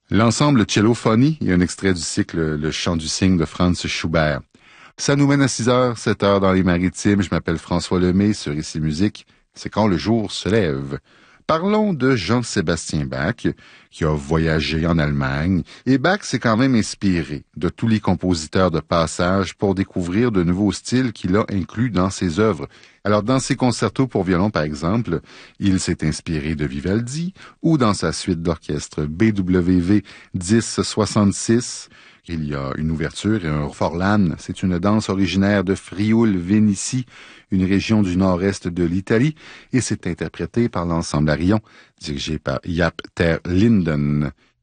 L'ensemble Cellophonie est un extrait du cycle Le chant du cygne de Franz Schubert. Ça nous mène à 6h, 7h dans les maritimes. Je m'appelle François Lemay sur Ici Musique. C'est quand le jour se lève. Parlons de Jean-Sébastien Bach, qui a voyagé en Allemagne. Et Bach s'est quand même inspiré de tous les compositeurs de passage pour découvrir de nouveaux styles qu'il a inclus dans ses œuvres. Alors, dans ses concertos pour violon, par exemple, il s'est inspiré de Vivaldi, ou dans sa suite d'orchestre BWV 1066, il y a une ouverture et un forlan. C'est une danse originaire de Frioul-Vénétie, une région du nord-est de l'Italie, et c'est interprété par l'ensemble Arion, dirigé par Jaap ter Linden.